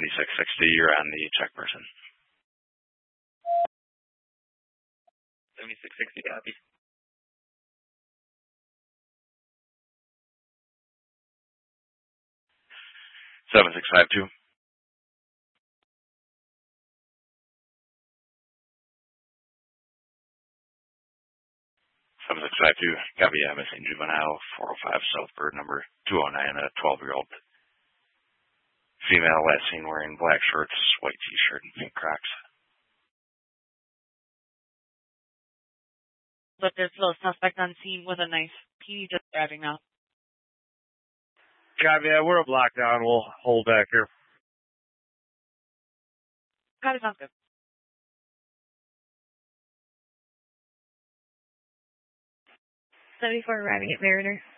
7660, you're on the check person. 7660, copy. 7652. 7652, copy. Missing juvenile, 405 Southbird, number 209, a 12-year-old female, last seen wearing black shorts, white t-shirt, and pink Crocs. But there's still a suspect on scene with a knife. PD just driving now. Copy that. We're up lockdown. We'll hold back here. Copy, sounds good. 74 arriving at Mariner.